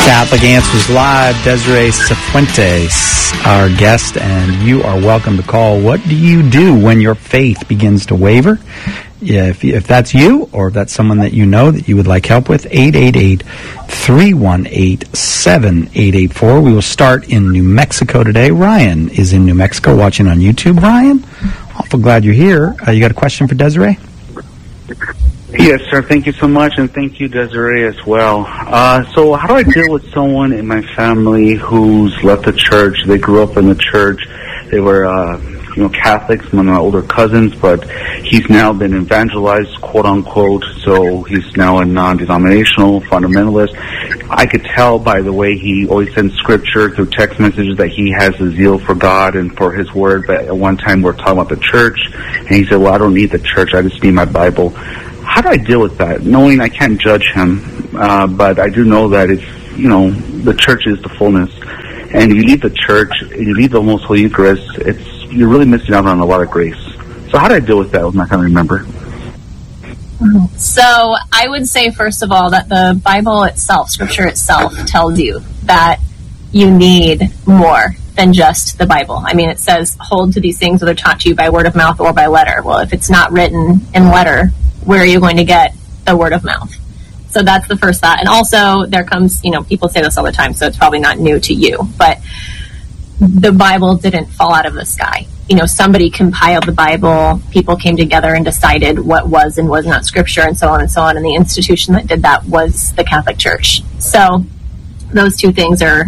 Catholic Answers Live, Desiree Cifuentes, our guest, and you are welcome to call. What do you do when your faith begins to waver? If that's you, or if that's someone that you know that you would like help with, 888-318-7884. We will start in New Mexico today. Ryan is in New Mexico watching on YouTube. Ryan, awful glad you're here. You got a question for Desiree? Yes, sir. Thank you so much, and thank you, Desiree, as well. So how do I deal with someone in my family who's left the church? They grew up in the church. They were, Catholics, one of my older cousins, but he's now been evangelized, quote-unquote, so he's now a non-denominational fundamentalist. I could tell by the way he always sends scripture through text messages that he has a zeal for God and for his word, but at one time we were talking about the church, and he said, well, I don't need the church, I just need my Bible. How do I deal with that, knowing I can't judge him, but I do know that the church is the fullness, and you leave the church, you leave the Most Holy Eucharist, you're really missing out on a lot of grace. So how do I deal with that with my family member? So I would say, first of all, that the Bible itself, Scripture itself, tells you that you need more than just the Bible. I mean, it says, hold to these things that are taught to you by word of mouth or by letter. Well, if it's not written in letter, where are you going to get the word of mouth? So that's the first thought. And also, there comes, people say this all the time, so it's probably not new to you, but the Bible didn't fall out of the sky. Somebody compiled the Bible, people came together and decided what was and was not Scripture, and so on and so on, and the institution that did that was the Catholic Church. So those two things are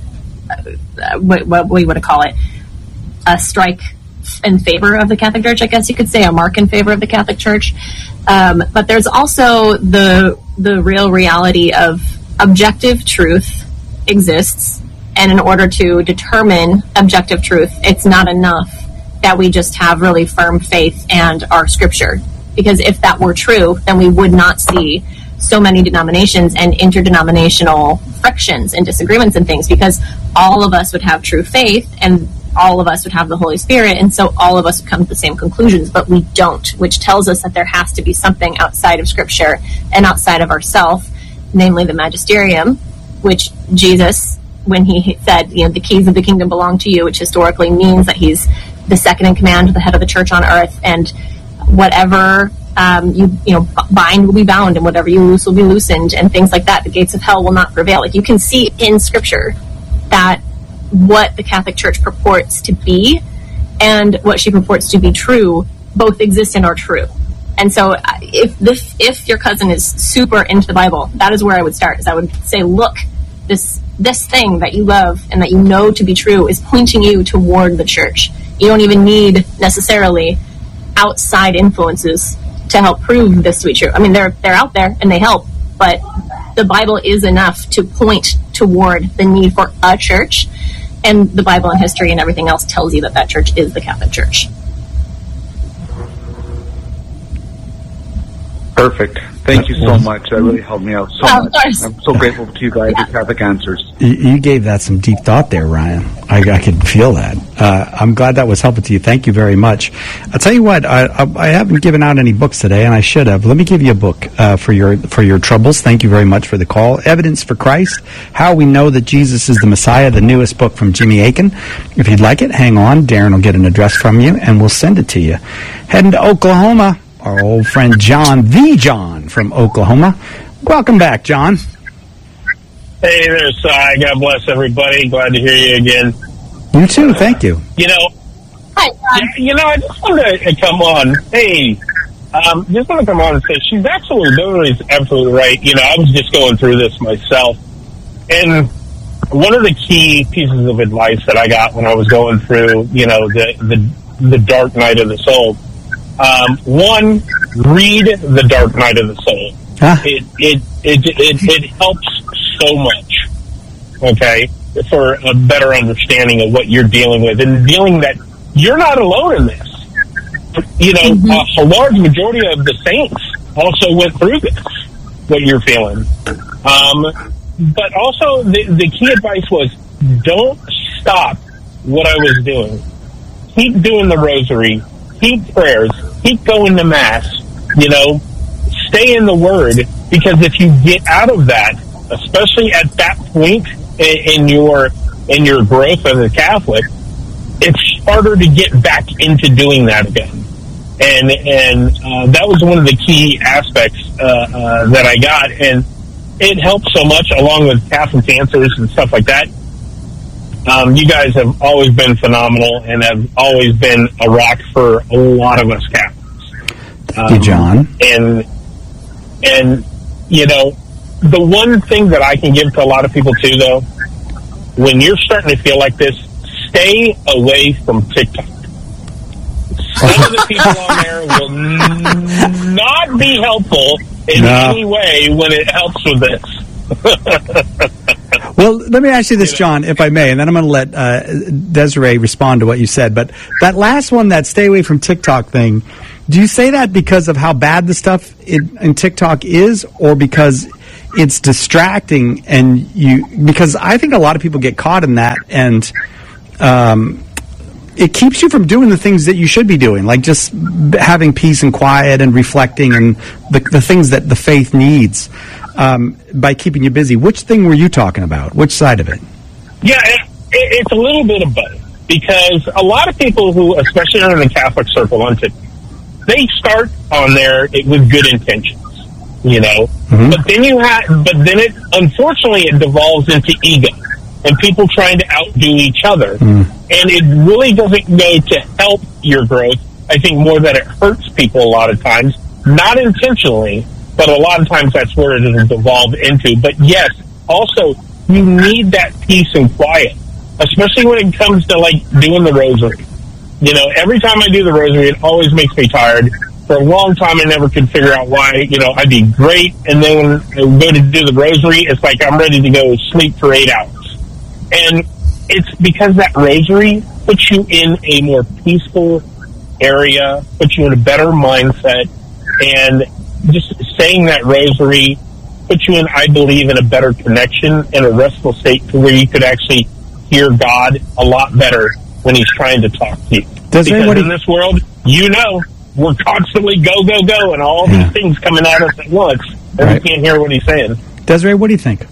what we would call it, a strike in favor of the Catholic Church, I guess you could say, a mark in favor of the Catholic Church. But there's also the real reality of objective truth exists, and in order to determine objective truth, it's not enough that we just have really firm faith and our Scripture. Because if that were true, then we would not see so many denominations and interdenominational frictions and disagreements and things, because all of us would have true faith and all of us would have the Holy Spirit, and so all of us would come to the same conclusions, but we don't, which tells us that there has to be something outside of Scripture and outside of ourself, namely the magisterium, which Jesus, when he said, the keys of the kingdom belong to you, which historically means that he's the second in command, the head of the church on earth, and whatever you bind will be bound, and whatever you loose will be loosened, and things like that. The gates of hell will not prevail. Like, you can see in Scripture that what the Catholic Church purports to be and what she purports to be true both exist and are true. And so if your cousin is super into the Bible, that is where I would start. Is I would say, look, this thing that you love and that you know to be true is pointing you toward the church. You don't even need necessarily outside influences to help prove this to be true. I mean, they're out there and they help, but the Bible is enough to point toward the need for a church, and the Bible and history and everything else tells you that church is the Catholic Church. Perfect. Thank you so much. That really helped me out so much. I'm so grateful to you guys at Catholic Answers. You gave that some deep thought there, Ryan. I could feel that. I'm glad that was helpful to you. Thank you very much. I'll tell you what, I haven't given out any books today, and I should have. Let me give you a book for your troubles. Thank you very much for the call. Evidence for Christ, How We Know That Jesus is the Messiah, the newest book from Jimmy Akin. If you'd like it, hang on. Darren will get an address from you, and we'll send it to you. Heading to Oklahoma, our old friend John, the John from Oklahoma. Welcome back, John. Hey there, Cy. God bless everybody. Glad to hear you again. You too. Thank you. Hi, John. I just wanted to come on. Hey, just want to come on and say she's absolutely right. I was just going through this myself, and one of the key pieces of advice that I got when I was going through, the dark night of the soul. One, read The Dark Night of the Soul. It helps so much, okay, for a better understanding of what you're dealing with, and feeling that you're not alone in this. A large majority of the saints also went through this, what you're feeling. But also, the key advice was, don't stop what I was doing. Keep doing the rosary. Keep prayers. Keep going to Mass. Stay in the Word, because if you get out of that, especially at that point in your growth as a Catholic, it's harder to get back into doing that again. And that was one of the key aspects that I got, and it helped so much, along with Catholic Answers and stuff like that. You guys have always been phenomenal and have always been a rock for a lot of us Catholics. Thank you, John. And you know, the one thing that I can give to a lot of people too, though, when you're starting to feel like this, stay away from TikTok. Some of the people on there will not be helpful in any way when it helps with this. Well, let me ask you this, John, if I may, and then I'm going to let Desiree respond to what you said. But that last one, that stay away from TikTok thing, do you say that because of how bad the stuff in TikTok is, or because it's distracting because I think a lot of people get caught in that, and it keeps you from doing the things that you should be doing, like just having peace and quiet and reflecting and the things that the faith needs, by keeping you busy. Which thing were you talking about? Which side of it? Yeah, it's a little bit of both, because a lot of people who, especially are in the Catholic circle on TikTok, they start on there with good intentions, you know, but then it unfortunately it devolves into ego and people trying to outdo each other, and it really doesn't go to help your growth. I think more that it hurts people a lot of times, not intentionally, but a lot of times that's where it is devolved into. But yes, also you need that peace and quiet, especially when it comes to like doing the rosary. You know, every time I do the rosary, it always makes me tired. For a long time, I never could figure out why. You know, I'd be great, and then when I go to do the rosary, it's like I'm ready to go sleep for 8 hours. And it's because that rosary puts you in a more peaceful area, puts you in a better mindset, and just saying that rosary puts you in, I believe, in a better connection, in a restful state to where you could actually hear God a lot better when He's trying to talk to you. Because in this world, you know, we're constantly go, go, go, and all these things coming at us at once, and we can't hear what He's saying. Desiree, what do you think?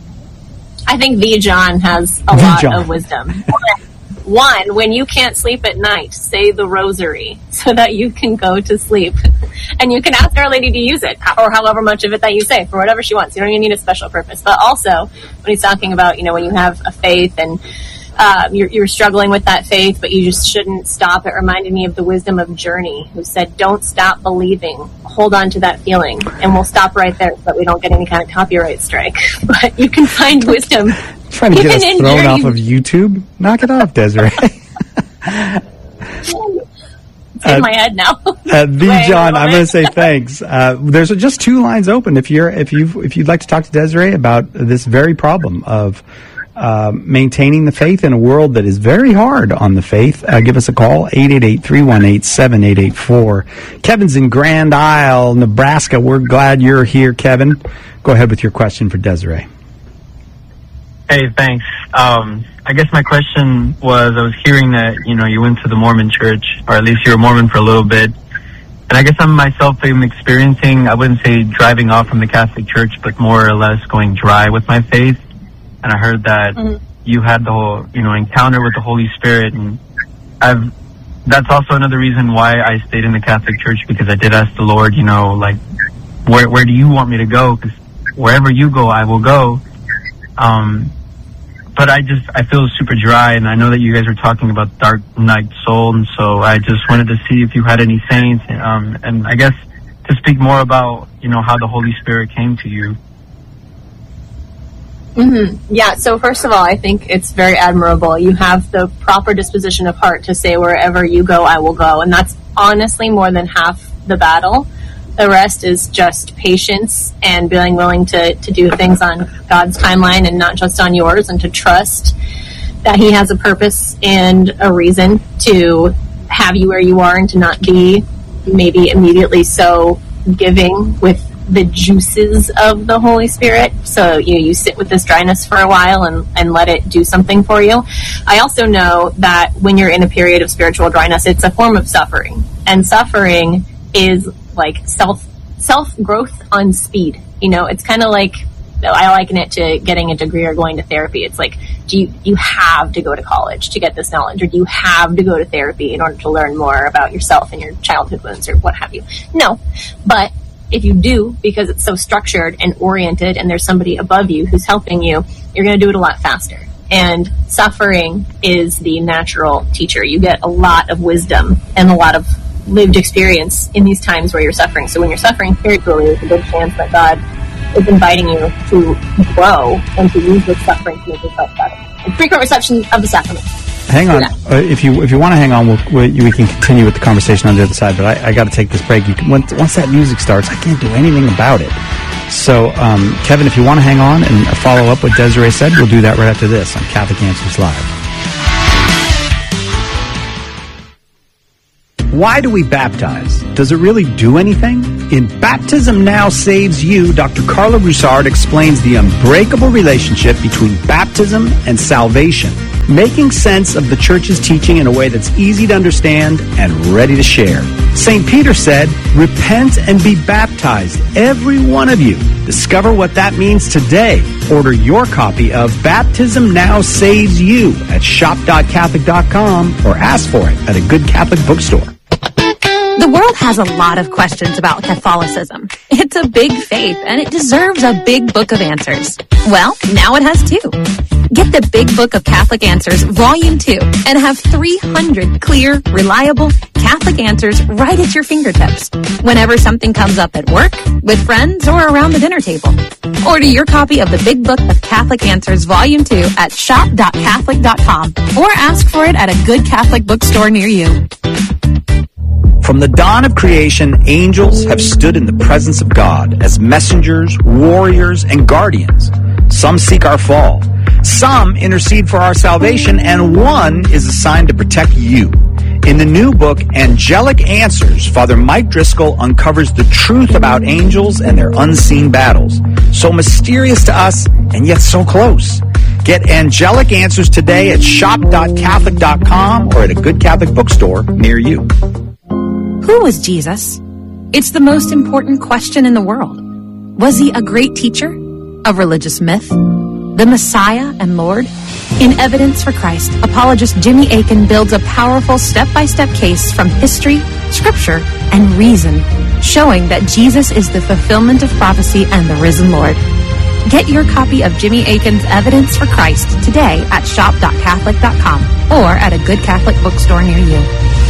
I think the John has a lot of wisdom. One, when you can't sleep at night, say the rosary so that you can go to sleep. And you can ask Our Lady to use it, or however much of it that you say, for whatever she wants. You don't even need a special purpose. But also, when he's talking about, you know, when you have a faith and you're struggling with that faith, but you just shouldn't stop. It reminded me of the wisdom of Journey, who said, don't stop believing. Hold on to that feeling. And we'll stop right there so that we don't get any kind of copyright strike. But you can find wisdom. Trying to get us thrown off of YouTube? Knock it off, Desiree. It's in my head now. John, I'm going to say thanks. There's just 2 lines open if you'd like to talk to Desiree about this very problem of maintaining the faith in a world that is very hard on the faith. Give us a call, 888-318-7884. Kevin's in Grand Isle, Nebraska. We're glad you're here, Kevin. Go ahead with your question for Desiree. Hey, thanks. I guess my question was, I was hearing that, you know, you went to the Mormon church, or at least you were Mormon for a little bit. And I guess I'm experiencing, I wouldn't say driving off from the Catholic Church, but more or less going dry with my faith. And I heard that you had the whole, you know, encounter with the Holy Spirit. And that's also another reason why I stayed in the Catholic Church, because I did ask the Lord, you know, like, where do you want me to go? Because wherever you go, I will go. But I feel super dry, and I know that you guys are talking about dark night soul, and so I just wanted to see if you had any saints, and I guess to speak more about, you know, how the Holy Spirit came to you. Yeah, so first of all, I think it's very admirable. You have the proper disposition of heart to say, wherever you go, I will go. And that's honestly more than half the battle. The rest is just patience and being willing to do things on God's timeline and not just on yours, and to trust that He has a purpose and a reason to have you where you are, and to not be maybe immediately so giving with the juices of the Holy Spirit. So you sit with this dryness for a while and let it do something for you. I also know that when you're in a period of spiritual dryness, it's a form of suffering. And suffering is like self growth on speed. You know, it's kind of like I liken it to getting a degree or going to therapy. It's like, do you have to go to college to get this knowledge, or do you have to go to therapy in order to learn more about yourself and your childhood wounds or what have you? No, but if you do, because it's so structured and oriented and there's somebody above you who's helping you, you're going to do it a lot faster. And suffering is the natural teacher. You get a lot of wisdom and a lot of lived experience in these times where you're suffering. So when you're suffering spiritually, there's a good chance that God is inviting you to grow and to use this suffering to make yourself better. And frequent reception of the sacrament. Hang on. If you want to hang on, we can continue with the conversation on the other side, but I got to take this break. Once that music starts, I can't do anything about it. So, Kevin, if you want to hang on and follow up what Desiree said, we'll do that right after this on Catholic Answers Live. Why do we baptize? Does it really do anything? In Baptism Now Saves You, Dr. Carla Broussard explains the unbreakable relationship between baptism and salvation, making sense of the Church's teaching in a way that's easy to understand and ready to share. St. Peter said, "Repent and be baptized, every one of you." Discover what that means today. Order your copy of Baptism Now Saves You at shop.catholic.com or ask for it at a good Catholic bookstore. The world has a lot of questions about Catholicism. It's a big faith, and it deserves a big book of answers. Well, now it has two. Get the Big Book of Catholic Answers, Volume 2, and have 300 clear, reliable Catholic answers right at your fingertips, whenever something comes up at work, with friends, or around the dinner table. Order your copy of the Big Book of Catholic Answers, Volume 2 at shop.catholic.com, or ask for it at a good Catholic bookstore near you. From the dawn of creation, angels have stood in the presence of God as messengers, warriors, and guardians. Some seek our fall. Some intercede for our salvation, and one is assigned to protect you. In the new book, Angelic Answers, Father Mike Driscoll uncovers the truth about angels and their unseen battles. So mysterious to us, and yet so close. Get Angelic Answers today at shop.catholic.com or at a good Catholic bookstore near you. Who was Jesus? It's the most important question in the world. Was he a great teacher? A religious myth? The Messiah and Lord? In Evidence for Christ, apologist Jimmy Akin builds a powerful step-by-step case from history, scripture, and reason, showing that Jesus is the fulfillment of prophecy and the risen Lord. Get your copy of Jimmy Akin's Evidence for Christ today at shop.catholic.com or at a good Catholic bookstore near you.